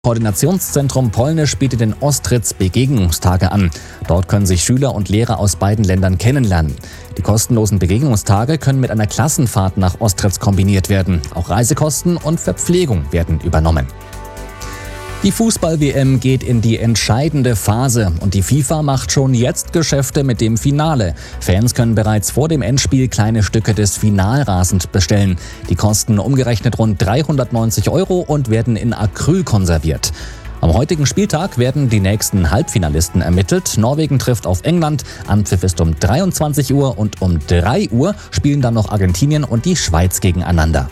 Koordinationszentrum Polnisch bietet den Ostritz Begegnungstage an. Dort können sich Schüler und Lehrer aus beiden Ländern kennenlernen. Die kostenlosen Begegnungstage können mit einer Klassenfahrt nach Ostritz kombiniert werden. Auch Reisekosten und Verpflegung werden übernommen. Die Fußball-WM geht in die entscheidende Phase und die FIFA macht schon jetzt Geschäfte mit dem Finale. Fans können bereits vor dem Endspiel kleine Stücke des Finalrasens bestellen. Die kosten umgerechnet rund 390 € und werden in Acryl konserviert. Am heutigen Spieltag werden die nächsten Halbfinalisten ermittelt. Norwegen trifft auf England. Anpfiff ist um 23 Uhr und um 3 Uhr spielen dann noch Argentinien und die Schweiz gegeneinander.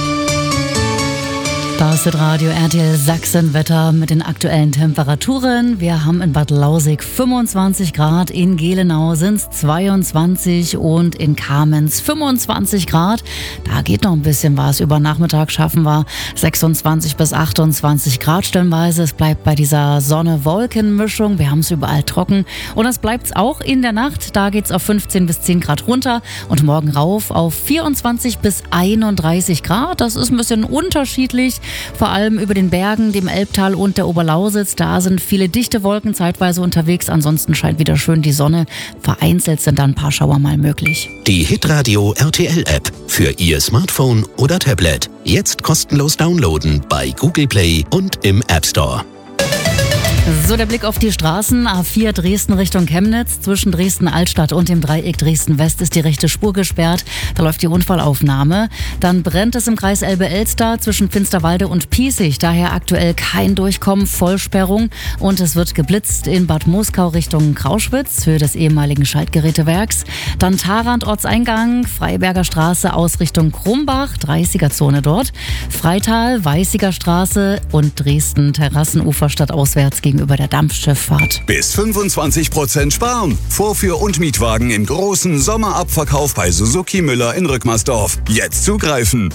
Das ist Radio RTL Sachsen-Wetter mit den aktuellen Temperaturen. Wir haben in Bad Lausick 25 Grad, in Gelenau sind es 22 und in Kamenz 25 Grad. Da geht noch ein bisschen was. Über Nachmittag schaffen wir 26 bis 28 Grad stellenweise. Es bleibt bei dieser Sonne-Wolken-Mischung. Wir haben es überall trocken. Und das bleibt es auch in der Nacht. Da geht es auf 15 bis 10 Grad runter und morgen rauf auf 24 bis 31 Grad. Das ist ein bisschen unterschiedlich. Vor allem über den Bergen, dem Elbtal und der Oberlausitz. Da sind viele dichte Wolken zeitweise unterwegs. Ansonsten scheint wieder schön die Sonne. Vereinzelt sind dann ein paar Schauer mal möglich. Die Hitradio RTL App für Ihr Smartphone oder Tablet. Jetzt kostenlos downloaden bei Google Play und im App Store. So, der Blick auf die Straßen. A4 Dresden Richtung Chemnitz. Zwischen Dresden-Altstadt und dem Dreieck Dresden-West ist die rechte Spur gesperrt. Da läuft die Unfallaufnahme. Dann brennt es im Kreis Elbe-Elster zwischen Finsterwalde und Piesig. Daher aktuell kein Durchkommen, Vollsperrung. Und es wird geblitzt in Bad Muskau Richtung Krauschwitz, Höhe des ehemaligen Schaltgerätewerks. Dann Tharandt Ortseingang, Freiberger Straße aus Richtung Krumbach, 30er-Zone dort. Freital, Weißiger Straße und Dresden Terrassenufer stadtauswärts gegenüber der Dampfschifffahrt. Bis 25% sparen. Vorführ- und Mietwagen im großen Sommerabverkauf bei Suzuki Müller in Rückmersdorf. Jetzt zugreifen.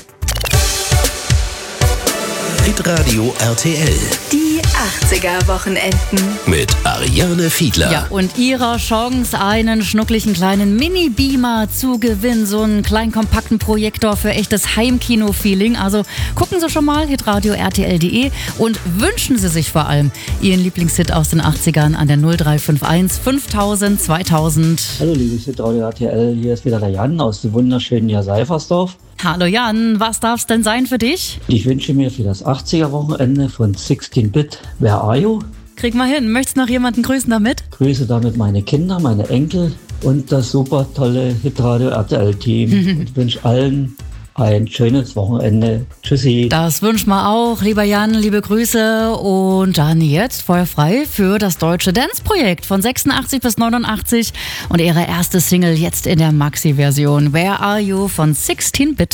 Hitradio RTL. Die 80er-Wochenenden. Mit Ariane Fiedler. Ja, und ihrer Chance, einen schnucklichen kleinen Mini-Beamer zu gewinnen. So einen kleinen kompakten Projektor für echtes Heimkino-Feeling. Also gucken Sie schon mal, hitradio rtl.de und wünschen Sie sich vor allem Ihren Lieblingshit aus den 80ern an der 0351 5000 2000. Hallo liebes Hitradio RTL, hier ist wieder der Jan aus dem wunderschönen Jaseifersdorf. Hallo Jan, was darf's denn sein für dich? Ich wünsche mir für das 80er-Wochenende von 16-Bit Where Are You? Krieg mal hin. Möchtest du noch jemanden grüßen damit? Grüße damit meine Kinder, meine Enkel und das super tolle Hitradio RTL-Team und wünsche allen ein schönes Wochenende. Tschüssi. Das wünschen wir auch, lieber Jan, liebe Grüße. Und dann jetzt feuerfrei für das deutsche Dance-Projekt von 86 bis 89 und ihre erste Single jetzt in der Maxi-Version. Where Are You von 16-Bit.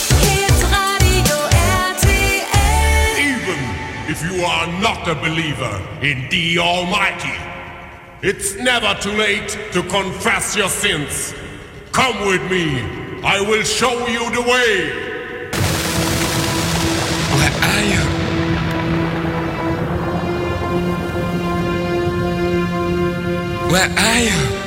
Even if you are not a believer in the Almighty, it's never too late to confess your sins. Come with me. I will show you the way. Where are you? Where are you?